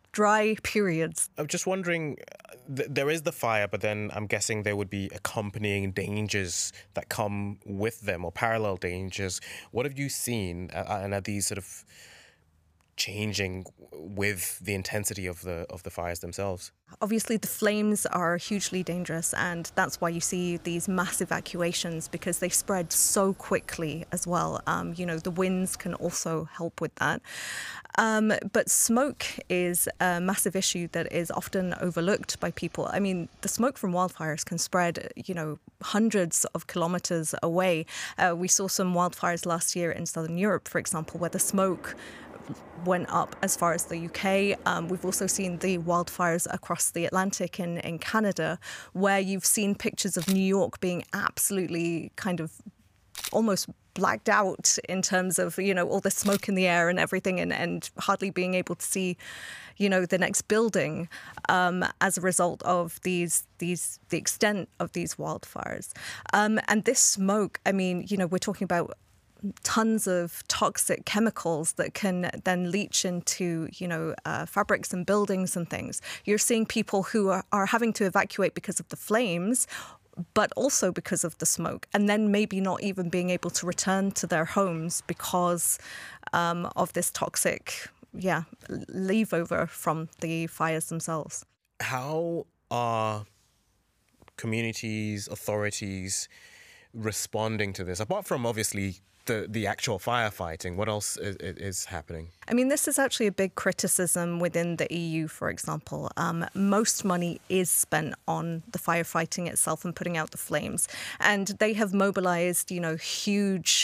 dry periods. I'm just wondering, there is the fire, but then I'm guessing there would be accompanying dangers that come with them, or parallel dangers. What have you seen, and are these sort of changing with the intensity of the fires themselves? Obviously, the flames are hugely dangerous, and that's why you see these mass evacuations, because they spread so quickly as well. The winds can also help with that. But smoke is a massive issue that is often overlooked by people. I mean, the smoke from wildfires can spread, hundreds of kilometers away. We saw some wildfires last year in Southern Europe, for example, where the smoke went up as far as the UK. We've also seen the wildfires across the Atlantic in Canada, where you've seen pictures of New York being absolutely kind of almost blacked out in terms of, all the smoke in the air and everything, and hardly being able to see, the next building as a result of the extent of these wildfires. And this smoke, I mean, we're talking about tons of toxic chemicals that can then leach into, fabrics and buildings and things. You're seeing people who are having to evacuate because of the flames, but also because of the smoke, and then maybe not even being able to return to their homes because of this toxic, leave-over from the fires themselves. How are communities, authorities responding to this? Apart from obviously the actual firefighting, what else is happening? I mean, this is actually a big criticism within the EU, for example. Most money is spent on the firefighting itself and putting out the flames. And they have mobilized, huge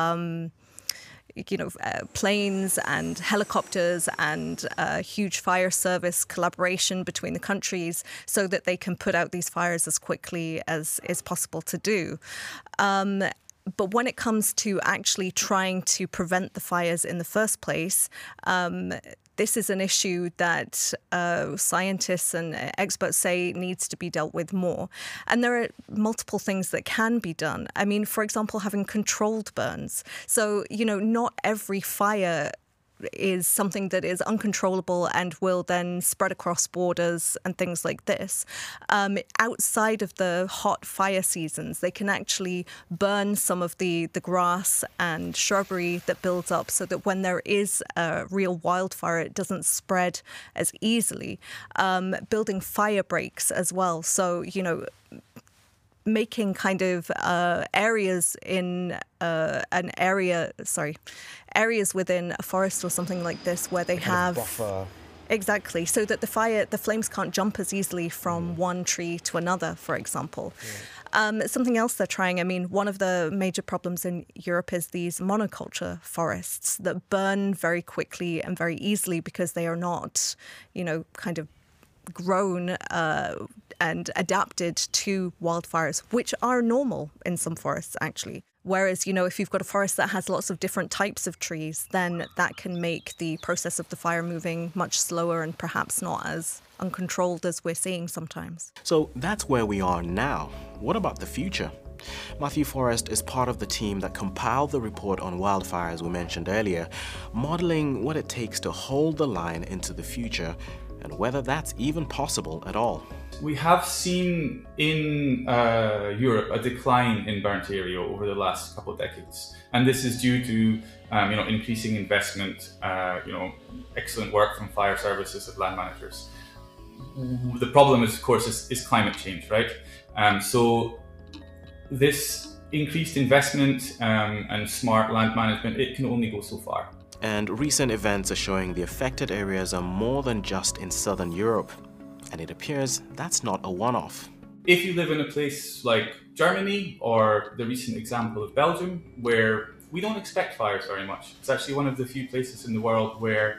planes and helicopters and huge fire service collaboration between the countries so that they can put out these fires as quickly as is possible to do. But when it comes to actually trying to prevent the fires in the first place, this is an issue that scientists and experts say needs to be dealt with more. And there are multiple things that can be done. I mean, for example, having controlled burns. So, not every fire is something that is uncontrollable and will then spread across borders and things like this. Outside of the hot fire seasons, they can actually burn some of the grass and shrubbery that builds up so that when there is a real wildfire, it doesn't spread as easily. Building fire breaks as well. So, making kind of areas in areas within a forest or something like this where they have buffer. Exactly, so that the flames can't jump as easily from one tree to another, for example. Something else they're trying, I mean, one of the major problems in Europe is these monoculture forests that burn very quickly and very easily because they are not, kind of grown and adapted to wildfires, which are normal in some forests, actually. Whereas, if you've got a forest that has lots of different types of trees, then that can make the process of the fire moving much slower and perhaps not as uncontrolled as we're seeing sometimes. So that's where we are now. What about the future? Matthew Forrest is part of the team that compiled the report on wildfires we mentioned earlier, modeling what it takes to hold the line into the future and whether that's even possible at all. We have seen in Europe a decline in burnt area over the last couple of decades, and this is due to increasing investment, excellent work from fire services and land managers. The problem is, of course, is climate change, right? So this increased investment and smart land management, it can only go so far. And recent events are showing the affected areas are more than just in southern Europe. And it appears that's not a one-off. If you live in a place like Germany or the recent example of Belgium, where we don't expect fires very much, it's actually one of the few places in the world where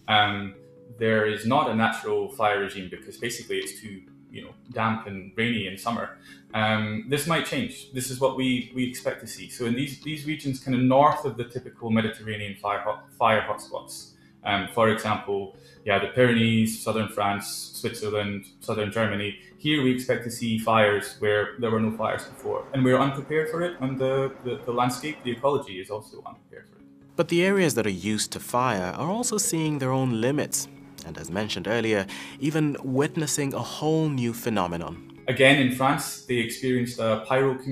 there is not a natural fire regime because basically it's too damp and rainy in summer. This might change. This is what we expect to see. So in these regions kind of north of the typical Mediterranean fire hotspots, for example, the Pyrenees, southern France, Switzerland, southern Germany, here we expect to see fires where there were no fires before. And we're unprepared for it, and the landscape, the ecology is also unprepared for it. But the areas that are used to fire are also seeing their own limits. and as mentioned earlier, even witnessing a whole new phenomenon. Again, in France, they experienced a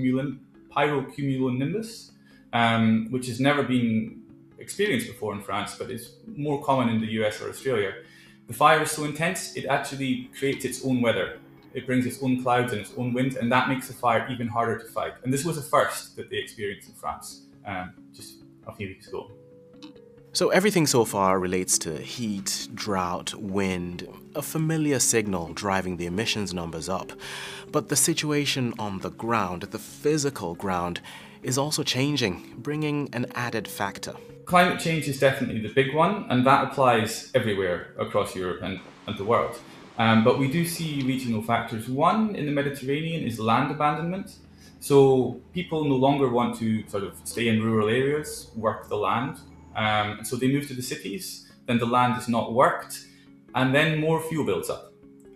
pyrocumulonimbus, which has never been experienced before in France, but is more common in the US or Australia. The fire is so intense, it actually creates its own weather. It brings its own clouds and its own wind, and that makes the fire even harder to fight. And this was a first that they experienced in France just a few weeks ago. So everything so far relates to heat, drought, wind, a familiar signal driving the emissions numbers up. But the situation on the ground, the physical ground, is also changing, bringing an added factor. Climate change is definitely the big one, and that applies everywhere across Europe and the world. But we do see regional factors. One in the Mediterranean is land abandonment. So people no longer want to sort of stay in rural areas, work the land. So they move to the cities, then the land is not worked, and then more fuel builds up.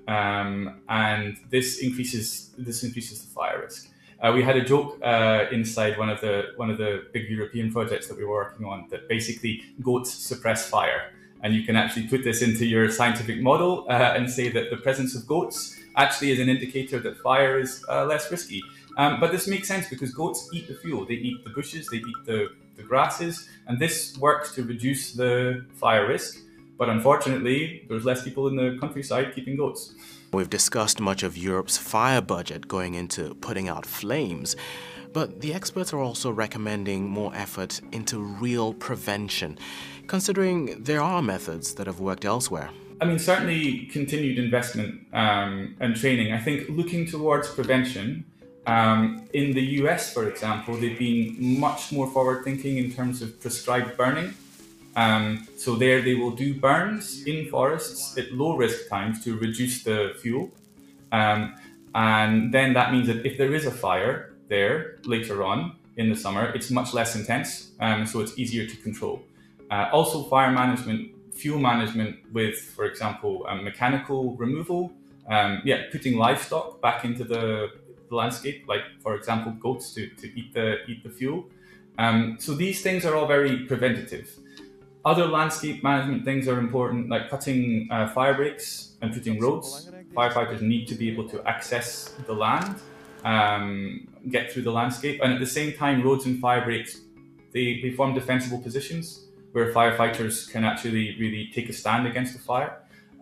And this increases the fire risk. We had a joke inside one of the big European projects that we were working on that basically goats suppress fire. And you can actually put this into your scientific model and say that the presence of goats actually is an indicator that fire is less risky. But this makes sense because goats eat the fuel. They eat the bushes, they eat the grasses, and this works to reduce the fire risk. But unfortunately, there's less people in the countryside keeping goats. We've discussed much of Europe's fire budget going into putting out flames, but the experts are also recommending more effort into real prevention, considering there are methods that have worked elsewhere. I mean, certainly continued investment and training. I think looking towards prevention, in the US, for example, they've been much more forward-thinking in terms of prescribed burning. So there they will do burns in forests at low risk times to reduce the fuel. And then that means that if there is a fire there later on in the summer, it's much less intense, so it's easier to control. Also fire management, fuel management with, for example, mechanical removal, putting livestock back into the landscape, like for example goats to eat the fuel. So these things are all very preventative. Other landscape management things are important, like cutting fire breaks and putting roads. Firefighters need to be able to access the land, get through the landscape, and at the same time roads and fire breaks, they form defensible positions where firefighters can actually really take a stand against the fire.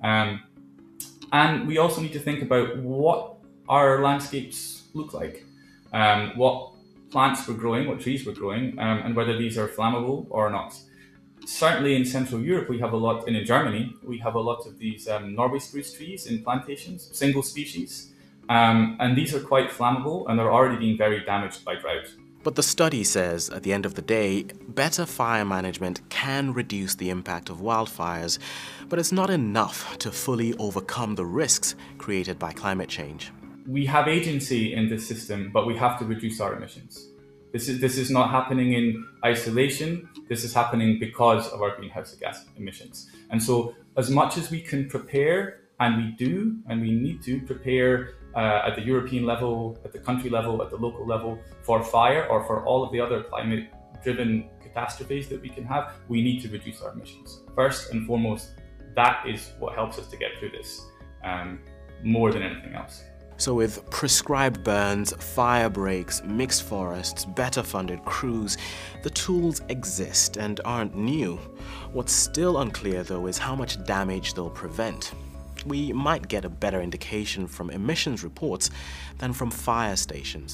And we also need to think about what our landscapes look like, what plants we're growing, what trees we're growing, and whether these are flammable or not. Certainly in Central Europe, we have a lot, and in Germany, we have a lot of these Norway spruce trees in plantations, single species, and these are quite flammable and are already being very damaged by drought. But the study says, at the end of the day, better fire management can reduce the impact of wildfires, but it's not enough to fully overcome the risks created by climate change. We have agency in this system, but we have to reduce our emissions. This is not happening in isolation. This is happening because of our greenhouse gas emissions. And so as much as we can prepare, and we do, and we need to prepare at the European level, at the country level, at the local level, for fire or for all of the other climate-driven catastrophes that we can have, we need to reduce our emissions. First and foremost, that is what helps us to get through this, more than anything else. So with prescribed burns, fire breaks, mixed forests, better funded crews, the tools exist and aren't new. What's still unclear though is how much damage they'll prevent. We might get a better indication from emissions reports than from fire stations.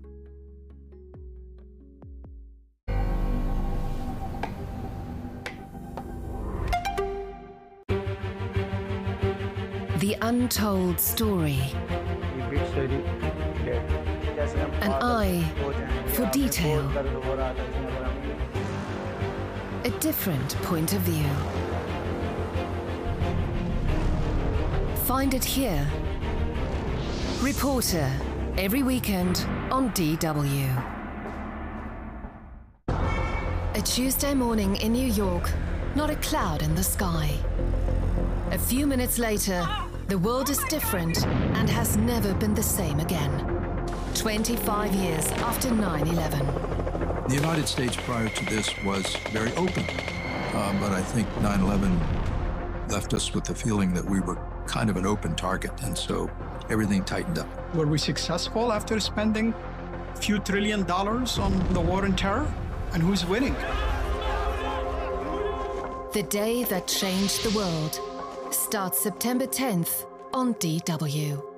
The untold story. An eye for detail. A different point of view. Find it here. Reporter, every weekend on DW. A Tuesday morning in New York, not a cloud in the sky. A few minutes later, the world is different and has never been the same again. 25 years after 9/11. The United States prior to this was very open, but I think 9/11 left us with the feeling that we were kind of an open target, and so everything tightened up. Were we successful after spending a few $1 trillion on the war on terror? And who's winning? The Day That Changed the World starts September 10th on DW.